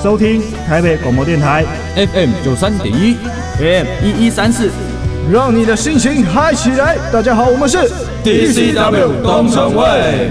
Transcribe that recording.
收听台北广播电台 FM 93.1 AM 1134， 让你的心情嗨起来。大家好，我们是 DCW 东城卫。